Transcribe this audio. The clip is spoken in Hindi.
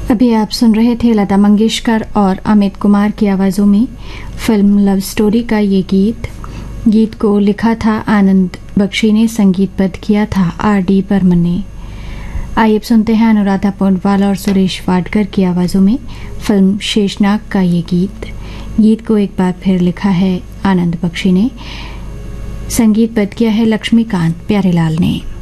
अभी आप सुन रहे थे लता मंगेशकर और अमित कुमार की आवाज़ों में फिल्म लव स्टोरी का ये गीत को लिखा था आनंद बख्शी ने, संगीतबद्ध किया था R.D. बर्मन ने। आइए अब सुनते हैं अनुराधा पौडवाल और सुरेश वाडकर की आवाज़ों में फिल्म शेषनाग का ये गीत को एक बार फिर लिखा है आनंद बख्शी ने, संगीतबद्ध किया है लक्ष्मीकांत प्यारेलाल ने।